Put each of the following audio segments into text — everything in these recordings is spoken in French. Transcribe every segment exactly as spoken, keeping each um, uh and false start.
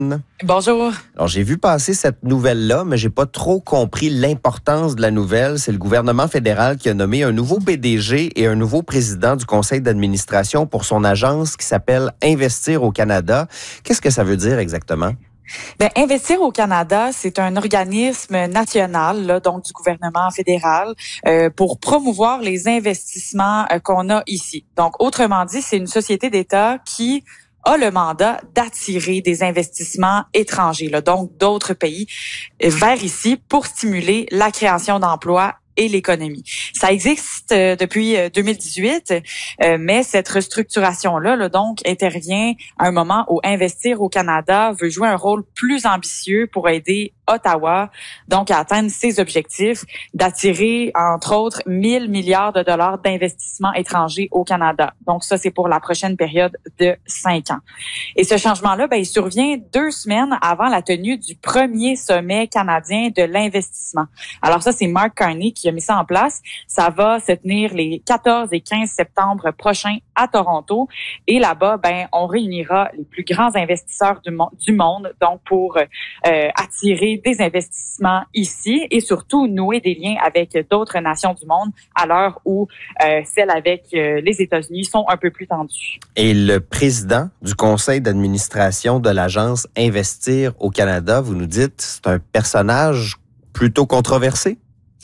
Bonjour. Alors, j'ai vu passer cette nouvelle-là, mais j'ai pas trop compris l'importance de la nouvelle. C'est le gouvernement fédéral qui a nommé un nouveau P D G et un nouveau président du conseil d'administration pour son agence qui s'appelle Investir au Canada. Qu'est-ce que ça veut dire exactement? Bien, Investir au Canada, c'est un organisme national, là, donc du gouvernement fédéral, euh, pour promouvoir les investissements euh, qu'on a ici. Donc, autrement dit, c'est une société d'État qui a le mandat d'attirer des investissements étrangers, là, donc d'autres pays, vers ici pour stimuler la création d'emplois et l'économie. Ça existe euh, depuis deux mille dix-huit, euh, mais cette restructuration-là, là, donc, intervient à un moment où Investir au Canada veut jouer un rôle plus ambitieux pour aider Ottawa, donc, à atteindre ses objectifs d'attirer, entre autres, mille milliards de dollars d'investissements étrangers au Canada. Donc, ça, c'est pour la prochaine période de cinq ans. Et ce changement-là, ben, il survient deux semaines avant la tenue du premier sommet canadien de l'investissement. Alors ça, c'est Mark Carney qui a mis ça en place. Ça va se tenir les quatorze et quinze septembre prochains à Toronto. Et là-bas, ben, on réunira les plus grands investisseurs du, mo- du monde, donc pour euh, attirer des investissements ici et surtout nouer des liens avec d'autres nations du monde à l'heure où euh, celles avec euh, les États-Unis sont un peu plus tendues. Et le président du conseil d'administration de l'agence Investir au Canada, vous nous dites, c'est un personnage plutôt controversé?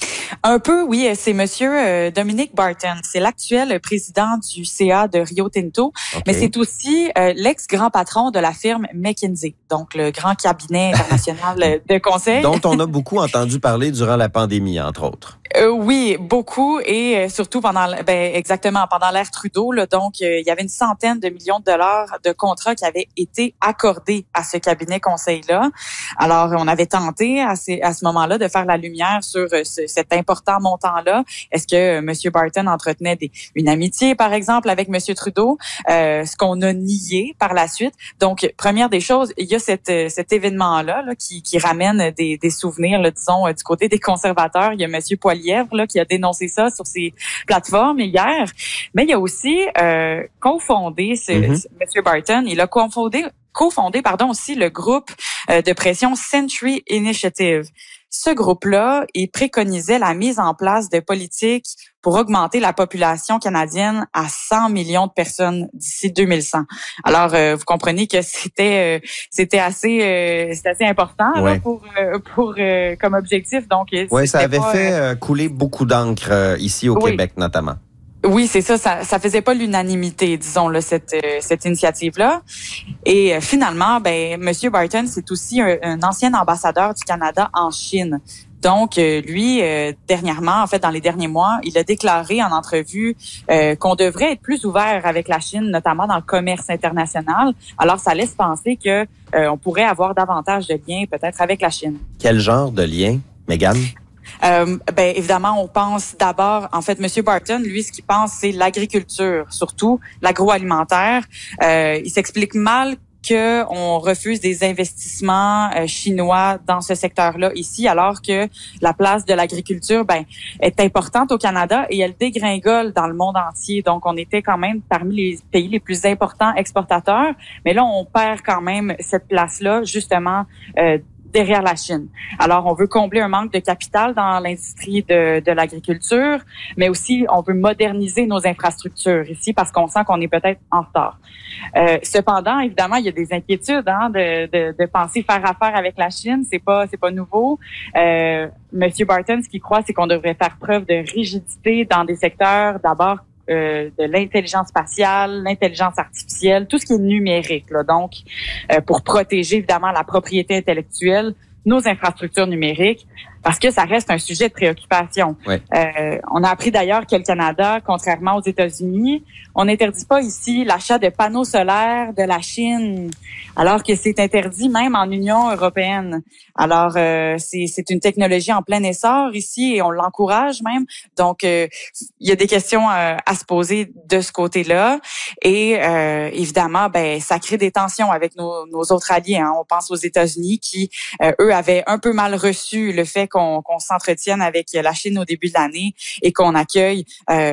Un peu, oui, c'est Monsieur euh, Dominic Barton. C'est l'actuel président du C A de Rio Tinto, okay. Mais c'est aussi euh, l'ex-grand patron de la firme McKinsey, donc le grand cabinet international de conseil. Dont on a beaucoup entendu parler durant la pandémie, entre autres. Euh, oui, beaucoup et euh, surtout pendant, ben exactement pendant l'ère Trudeau. Là, donc, euh, il y avait une centaine de millions de dollars de contrats qui avaient été accordés à ce cabinet conseil-là. Alors, on avait tenté à, ces, à ce moment-là de faire la lumière sur euh, ce, cet important montant-là. Est-ce que euh, M. Barton entretenait des, une amitié, par exemple, avec M. Trudeau, euh, ce qu'on a nié par la suite. Donc, première des choses, il y a cet, euh, cet événement-là là, qui, qui ramène des, des souvenirs, là, disons, euh, du côté des conservateurs. Il y a M. Poilievre là, qui a dénoncé ça sur ses plateformes hier. Mais il y a aussi euh, cofondé, ce, mm-hmm. ce, M. Barton, il a cofondé, cofondé pardon, aussi le groupe euh, de pression Century Initiative. Ce groupe-là, il préconisait la mise en place de politiques pour augmenter la population canadienne à cent millions de personnes d'ici deux mille cent. Alors, euh, vous comprenez que c'était euh, c'était assez euh, c'était assez important ouais. là, pour euh, pour euh, comme objectif. Donc, oui, ça avait pas, fait euh, couler beaucoup d'encre euh, ici au oui. Québec notamment. Oui, c'est ça, ça. Ça faisait pas l'unanimité, disons, là, cette euh, cette initiative-là. Et euh, finalement, ben, Monsieur Barton, c'est aussi un, un ancien ambassadeur du Canada en Chine. Donc, euh, lui, euh, dernièrement, en fait, dans les derniers mois, il a déclaré en entrevue euh, qu'on devrait être plus ouvert avec la Chine, notamment dans le commerce international. Alors, ça laisse penser que euh, on pourrait avoir davantage de liens, peut-être, avec la Chine. Quel genre de lien, Mégane? Euh, ben évidemment, on pense d'abord, en fait, M. Barton, lui, ce qu'il pense, c'est l'agriculture, surtout l'agroalimentaire. Euh, il s'explique mal qu'on refuse des investissements euh, chinois dans ce secteur-là ici, alors que la place de l'agriculture, ben, est importante au Canada et elle dégringole dans le monde entier. Donc, on était quand même parmi les pays les plus importants exportateurs, mais là, on perd quand même cette place-là, justement, euh, derrière la Chine. Alors, on veut combler un manque de capital dans l'industrie de, de l'agriculture, mais aussi, on veut moderniser nos infrastructures ici parce qu'on sent qu'on est peut-être en retard. Euh, cependant, évidemment, il y a des inquiétudes hein, de, de, de penser faire affaire avec la Chine. C'est pas, c'est pas nouveau. Euh, Monsieur Barton, ce qu'il croit, c'est qu'on devrait faire preuve de rigidité dans des secteurs, d'abord, Euh, de l'intelligence spatiale, l'intelligence artificielle, tout ce qui est numérique. Là. Donc, euh, pour protéger évidemment la propriété intellectuelle, nos infrastructures numériques, parce que ça reste un sujet de préoccupation. Ouais. Euh, on a appris d'ailleurs que le Canada, contrairement aux États-Unis, on n'interdit pas ici l'achat de panneaux solaires de la Chine, alors que c'est interdit même en Union européenne. Alors, euh, c'est, c'est une technologie en plein essor ici et on l'encourage même. Donc, euh, il y a des questions euh, à se poser de ce côté-là. Et euh, évidemment, ben, ça crée des tensions avec nos, nos autres alliés. Hein. On pense aux États-Unis qui, euh, eux, avaient un peu mal reçu le fait qu'on, qu'on s'entretienne avec la Chine au début de l'année et qu'on accueille euh,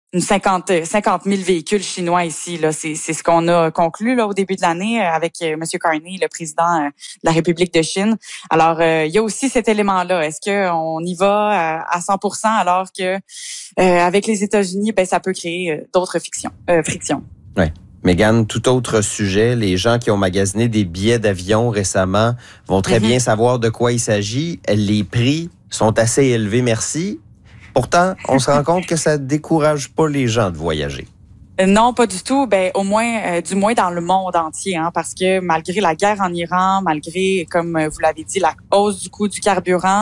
une cinquante mille véhicules chinois ici. Là, c'est, c'est ce qu'on a conclu là au début de l'année avec euh, M. Carney, le président euh, de la République de Chine. Alors, euh, il y a aussi cet élément-là. Est-ce qu'on y va à, à cent pour cent alors que euh, avec les États-Unis, ben ça peut créer euh, d'autres frictions. Euh, frictions. Ouais. Mégane, tout autre sujet, les gens qui ont magasiné des billets d'avion récemment vont très mm-hmm. bien savoir de quoi il s'agit. Les prix sont assez élevés, merci. Pourtant, on se rend compte que ça ne décourage pas les gens de voyager. Non, pas du tout. Ben, au moins, euh, du moins dans le monde entier, hein, parce que malgré la guerre en Iran, malgré, comme vous l'avez dit, la hausse du coût du carburant,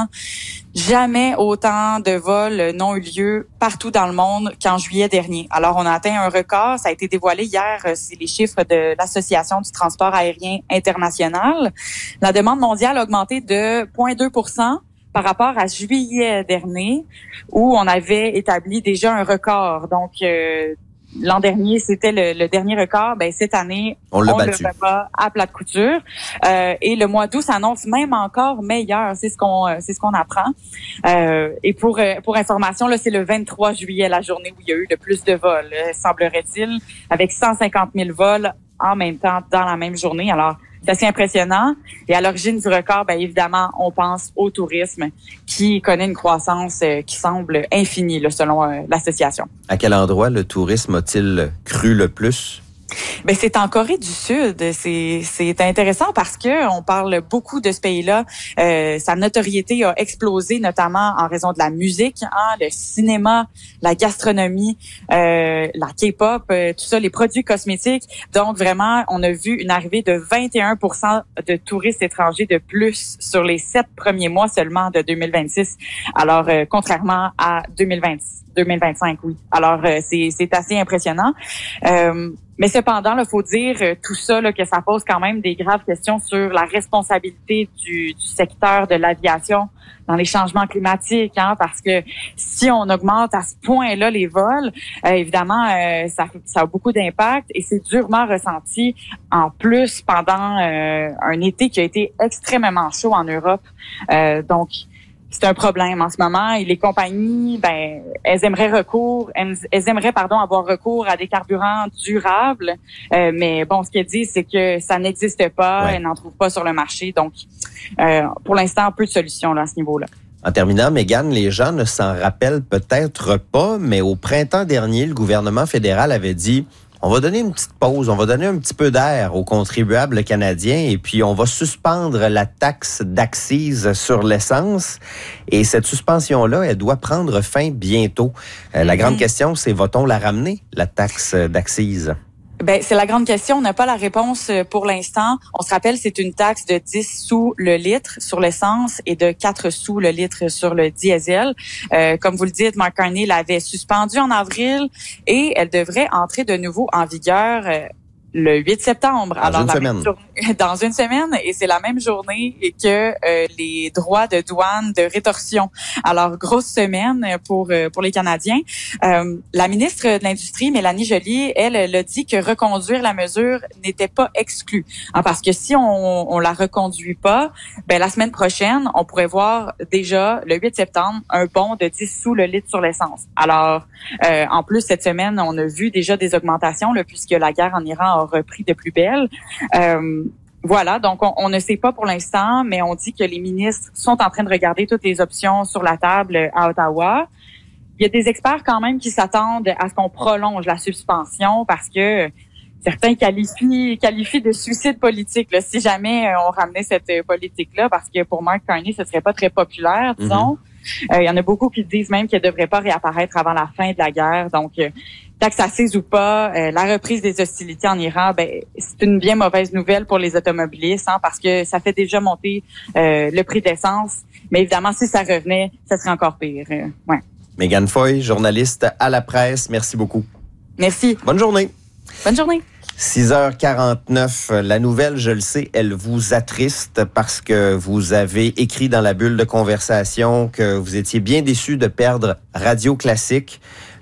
jamais autant de vols n'ont eu lieu partout dans le monde qu'en juillet dernier. Alors, on a atteint un record. Ça a été dévoilé hier. C'est les chiffres de l'Association du transport aérien international. La demande mondiale a augmenté de zéro virgule deux pour cent. Par rapport à juillet dernier, où on avait établi déjà un record. Donc, euh, l'an dernier, c'était le, le dernier record. Ben cette année, on, on battu. le rebat à plat de couture. Euh, et le mois d'août s'annonce même encore meilleur. C'est ce qu'on, c'est ce qu'on apprend. Euh, et pour pour information, là, c'est le vingt-trois juillet, la journée où il y a eu le plus de vols, semblerait-il, avec cent cinquante mille vols en même temps dans la même journée. Alors, c'est assez impressionnant. Et à l'origine du record, bien évidemment, on pense au tourisme qui connaît une croissance euh, qui semble infinie, là, selon euh, l'association. À quel endroit le tourisme a-t-il cru le plus? Ben c'est en Corée du Sud. C'est c'est intéressant parce que on parle beaucoup de ce pays-là. Euh, sa notoriété a explosé, notamment en raison de la musique, hein, le cinéma, la gastronomie, euh, la K-pop, euh, tout ça, les produits cosmétiques. Donc vraiment, on a vu une arrivée de vingt et un pour cent de touristes étrangers de plus sur les sept premiers mois seulement de deux mille vingt-six. Alors euh, contrairement à deux mille vingt, deux mille vingt-cinq, oui. Alors euh, c'est c'est assez impressionnant. Euh, Mais cependant, il faut dire euh, tout ça là, que ça pose quand même des graves questions sur la responsabilité du, du secteur de l'aviation dans les changements climatiques, hein, parce que si on augmente à ce point-là les vols, euh, évidemment, euh, ça, ça a beaucoup d'impact et c'est durement ressenti en plus pendant euh, un été qui a été extrêmement chaud en Europe. Euh, donc, c'est un problème en ce moment et les compagnies, ben, elles aimeraient recours, elles, elles aimeraient pardon avoir recours à des carburants durables, euh, mais bon, ce qu'elles disent, c'est que ça n'existe pas, ouais. Elles n'en trouvent pas sur le marché, donc euh, pour l'instant, peu de solutions là à ce niveau-là. En terminant, Mégane, les gens ne s'en rappellent peut-être pas, mais au printemps dernier, le gouvernement fédéral avait dit: on va donner une petite pause, on va donner un petit peu d'air aux contribuables canadiens et puis on va suspendre la taxe d'accise sur l'essence. Et cette suspension-là, elle doit prendre fin bientôt. Euh, la grande mmh. question, c'est va-t-on la ramener, la taxe d'accise? Ben, c'est la grande question. On n'a pas la réponse pour l'instant. On se rappelle, c'est une taxe de dix sous le litre sur l'essence et de quatre sous le litre sur le diesel. Euh, comme vous le dites, Mark Carney l'avait suspendue en avril et elle devrait entrer de nouveau en vigueur euh, le huit septembre. Dans Alors, une la semaine. Même journée, dans une semaine, et c'est la même journée que euh, les droits de douane de rétorsion. Alors, grosse semaine pour euh, pour les Canadiens. Euh, la ministre de l'Industrie, Mélanie Joly, elle, elle a dit que reconduire la mesure n'était pas exclu. Hein, parce que si on on la reconduit pas, ben la semaine prochaine, on pourrait voir déjà, le huit septembre, un bond de dix sous le litre sur l'essence. Alors, euh, en plus, cette semaine, on a vu déjà des augmentations, là, puisque la guerre en Iran a repris de plus belle. Euh, voilà, donc on, on ne sait pas pour l'instant, mais on dit que les ministres sont en train de regarder toutes les options sur la table à Ottawa. Il y a des experts quand même qui s'attendent à ce qu'on prolonge la suspension parce que certains qualifient qualifient de suicide politique là, si jamais on ramenait cette politique-là, parce que pour Mark Carney, ce serait pas très populaire, disons. Mm-hmm. Euh, il y en a beaucoup qui disent même qu'elle ne devrait pas réapparaître avant la fin de la guerre. Donc, euh, taxe assise ou pas, euh, la reprise des hostilités en Iran, ben c'est une bien mauvaise nouvelle pour les automobilistes, hein, parce que ça fait déjà monter euh, le prix de l'essence. Mais évidemment, si ça revenait, ça serait encore pire. Euh, ouais. Mégane Foy, journaliste à La Presse, merci beaucoup. Merci. Bonne journée. Bonne journée. six heures quarante-neuf, la nouvelle, je le sais, elle vous attriste parce que vous avez écrit dans la bulle de conversation que vous étiez bien déçu de perdre Radio Classique.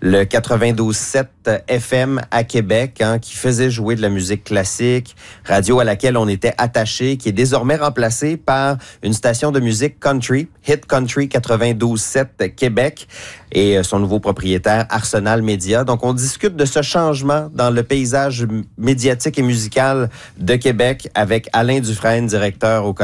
le quatre-vingt-douze sept F M à Québec, hein, qui faisait jouer de la musique classique, radio à laquelle on était attaché, qui est désormais remplacée par une station de musique country, Hit Country quatre-vingt-douze sept Québec, et son nouveau propriétaire, Arsenal Media. Donc, on discute de ce changement dans le paysage médiatique et musical de Québec avec Alain Dufresne, directeur au